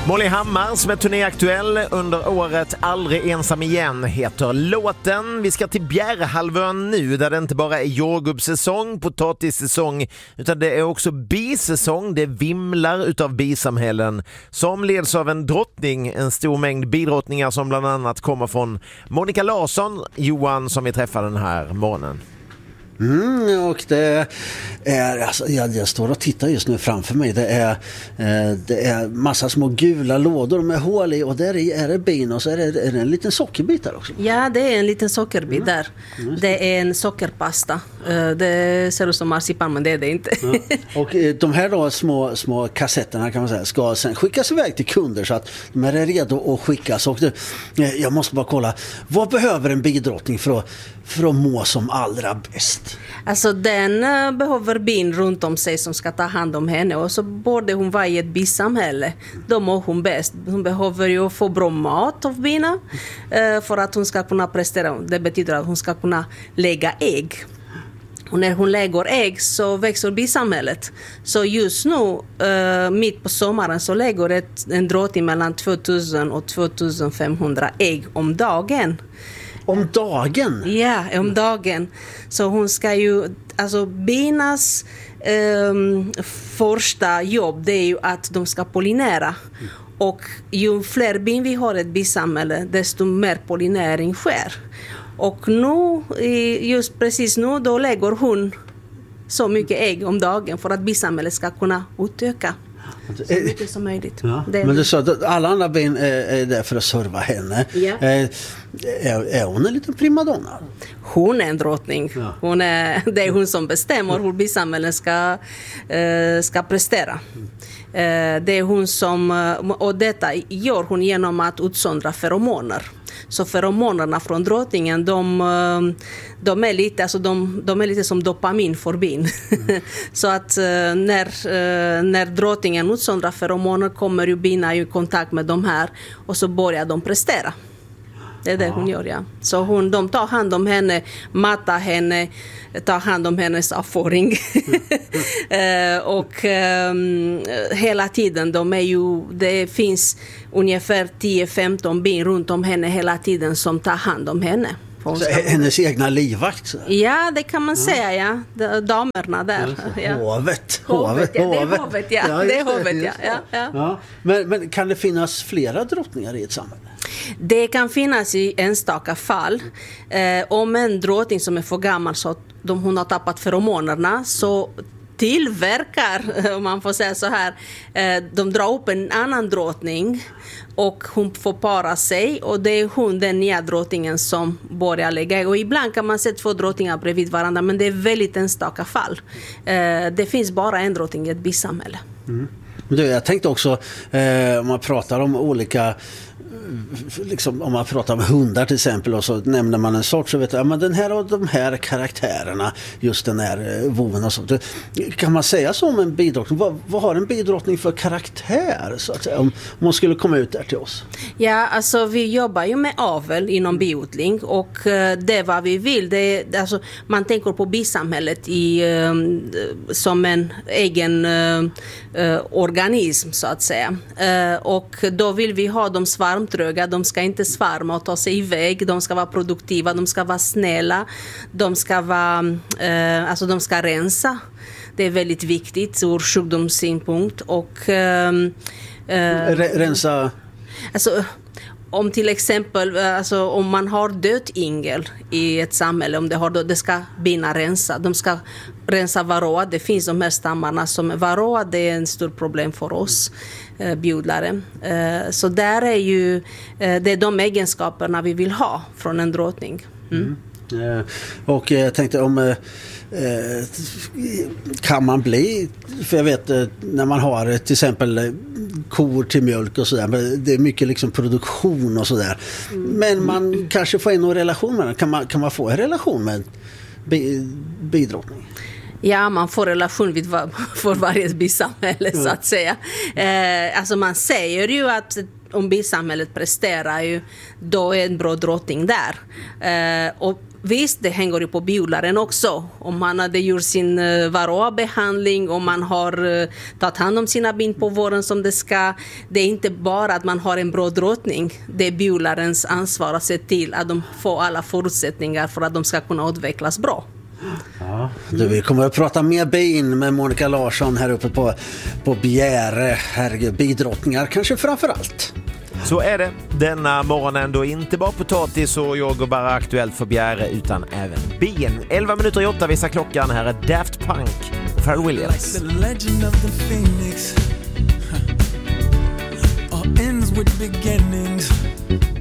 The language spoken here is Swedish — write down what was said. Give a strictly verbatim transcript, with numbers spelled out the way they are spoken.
Molly Hammar som är turnéaktuell under året Aldrig ensam igen heter låten. Vi ska till Bjärehalvön nu där det inte bara är jordgubbssäsong, potatissäsong utan det är också bisäsong. Det vimlar utav bisamhällen som leds av en drottning, en stor mängd bidrottningar som bland annat kommer från Monica Larsson, Johan som vi träffade den här morgonen. Mm, och det är, alltså, jag, jag står och tittar just nu framför mig. Det är, eh, det är massa små gula lådor med hål i och där i är det bin och så är det, är det en liten sockerbit där också. Ja, det är en liten sockerbit där. Mm. Det är en sockerpasta. Det ser ut som marsipan, men det är det inte. Ja. Och eh, de här då små, små kassetterna kan man säga ska sen skickas iväg till kunder så att de är redo att skickas. Och det, eh, jag måste bara kolla, vad behöver en bidrottning för att, för att må som allra bäst? Alltså den uh, behöver bin runt om sig som ska ta hand om henne och så borde hon vara i ett bisamhälle. Då mår hon bäst. Hon behöver ju få bra mat av bina uh, för att hon ska kunna prestera. Det betyder att hon ska kunna lägga ägg. Och när hon lägger ägg så växer bisamhället. Så just nu, uh, mitt på sommaren, så lägger ett, en drottning mellan tvåtusen och tvåtusenfemhundra ägg om dagen. Om dagen? Ja, om dagen. Så hon ska ju, alltså binas um, första jobb det är ju att de ska pollinera. Mm. Och ju fler bin vi har i ett bisamhälle, desto mer pollinering sker. Och nu, just precis nu, då lägger hon så mycket ägg om dagen för att bisamhället ska kunna utöka. Så mycket som möjligt. Ja, men du sa att alla andra bin är där för att serva henne. Ja. Är, är hon en liten primadonna? Hon är en drottning. Ja. Hon är, det är hon som bestämmer hur bisamhället ska, uh, ska prestera. Mm. Uh, det är hon som, och detta gör hon genom att utsöndra feromoner. Så feromonerna från drottningen, de, de, är lite, alltså de, de är lite som dopamin för bin. Mm. Så att när, när drottningen utsöndrar feromoner kommer ju bina i kontakt med de här och så börjar de prestera. Det är det ja. hon gör, ja. Så hon, de tar hand om henne, matar henne, tar hand om hennes avföring. Mm. och um, hela tiden, de är ju, det finns ungefär tio femton bin runt om henne hela tiden som tar hand om henne. Så hennes egna livvakt? Så. Ja, det kan man ja. säga, ja. Damerna där. Ja. Hovet. Hovet, ja. Det är hovet, ja. ja det är hovet, ja. ja, ja. ja. Men, men kan det finnas flera drottningar i ett samhälle? Det kan finnas i enstaka fall. Eh, om en drottning som är för gammal så att de, hon har tappat feromonerna så tillverkar, om man får säga så här, eh, de drar upp en annan drottning och hon får para sig och det är hon, den nya drottningen, som börjar lägga. Och ibland kan man se två drottningar bredvid varandra, men det är väldigt enstaka fall. Eh, det finns bara en drottning i ett bisamhälle. Mm. Du, jag tänkte också, eh, om man pratar om olika, liksom, om man pratar om hundar till exempel och så nämner man en sort så vet jag, ja, men den här och de här karaktärerna, just den här eh, voven och sånt. Kan man säga så om en bidrottning? Vad, vad har en bidrottning för karaktär så att säga, om, om man skulle komma ut där till oss? Ja, alltså vi jobbar ju med avel inom biodling och eh, det vad vi vill, det är, alltså, man tänker på bisamhället i, eh, som en egen eh, organism så att säga. Eh, och då vill vi ha de svarmtröga, de ska inte svarma och ta sig iväg, de ska vara produktiva, de ska vara snälla, de ska vara, eh, alltså de ska rensa. Det är väldigt viktigt ur sjukdomssynpunkt och eh, eh, rensa. Alltså om till exempel, alltså, om man har dött yngel i ett samhälle, om det, har, det ska bina rensa. De ska rensa varroa. Det finns de här stammarna som varroa, det är en stor problem för oss eh, biodlare. Eh, så där är ju, eh, det är de egenskaperna vi vill ha från en drottning. Mm. Mm. Eh, och jag tänkte om eh, kan man bli, för jag vet när man har till exempel kor till mjölk och sådär, det är mycket liksom produktion och sådär, mm. men man kanske får in någon relation med den. Kan man, kan man få en relation med bidrottning? Ja, man får relation vid var, för varje bisamhälle mm. så att säga. Eh, alltså man säger ju att om bisamhället presterar ju, då är en bra drottning där. Eh, och visst, det hänger ju på biodlaren också. Om man hade gjort sin uh, varroabehandling, om man har uh, tagit hand om sina bin på våren som det ska. Det är inte bara att man har en bra drottning. Det är biodlarens ansvar att se till att de får alla förutsättningar för att de ska kunna utvecklas bra. Ja, du, vi kommer att prata mer bin med Monica Larsson här uppe på, på Bjäre. Herregud, bidrottningar kanske framför allt. Så är det denna morgonen, då inte bara potatis och yoghurt bara aktuellt för Bjäre utan även bin. elva minuter i åtta visar klockan. Här är Daft Punk och Pharrell Williams. Like the legend of the phoenix, huh. All ends with beginnings.